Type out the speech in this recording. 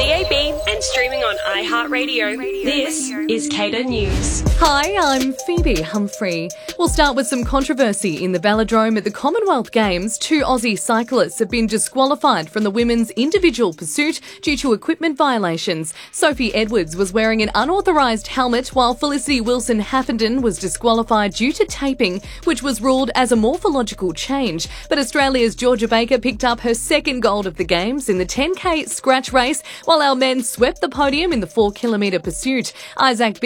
DAB and streaming on iHeartRadio. This is Cater News. Hi, I'm Phoebe Humphrey. We'll start with some controversy in the velodrome at the Commonwealth Games. 2 Aussie cyclists have been disqualified from the women's individual pursuit due to equipment violations. Sophie Edwards was wearing an unauthorised helmet, while Felicity Wilson-Haffenden was disqualified due to taping, which was ruled as a morphological change. But Australia's Georgia Baker picked up her second gold of the Games in the 10K scratch race, while our men swept the podium in the 4 kilometre pursuit. Isaac